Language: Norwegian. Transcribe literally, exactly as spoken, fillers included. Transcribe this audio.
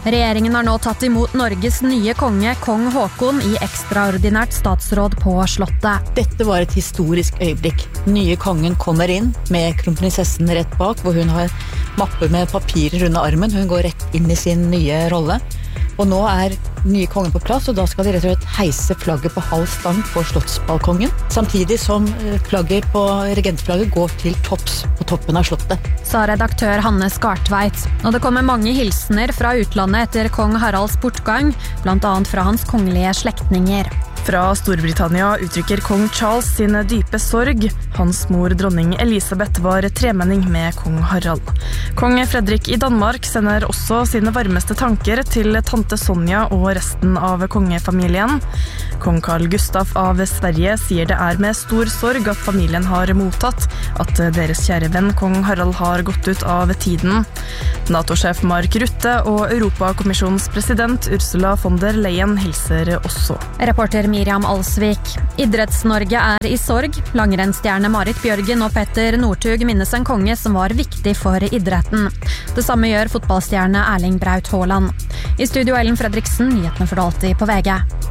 Regjeringen har nå tatt imot Norges nye konge, kong Håkon, i ekstraordinært statsråd på slottet. Dette var et historisk øyeblikk. Nye kongen kommer inn med kronprinsessen rett bak, hvor hun har mapper med papirer under armen. Hun går rett inn i sin nye rolle. Og nå er nye kongen på plass, og da skal de rett og slett heise flagget på halv stang på slottsbalkongen, samtidig som flagget på regentflagget går til topps på toppen av slottet. Sa redaktør Hanne Skartveit. Og det kommer mange hilsener fra utlandet etter kong Haralds bortgang, blant annet fra hans kongelige slektninger. Fra Storbritannia uttrykker kong Charles sin dype sorg. Hans mor, dronning Elisabeth, var tremenning med kong Harald. Kong Fredrik i Danmark sender også sine varmeste tanker til tante Sonja og resten av kongefamilien. Kong Carl Gustaf av Sverige sier det er med stor sorg at familien har mottatt at deres kjære venn kong Harald har gått ut av tiden. NATO-sjef Mark Rutte og Europakommisjonens president Ursula von der Leyen hilser også. Reporter Miriam Alsvik. Idretts-Norge er i sorg. Langrennsstjerne Marit Bjørgen og Petter Northug minnes en konge som var viktig for idretten. Det samme gjør fotballstjerne Erling Braut Haaland. I studio Ellen Fredriksen, nyhetene for det alltid på V G.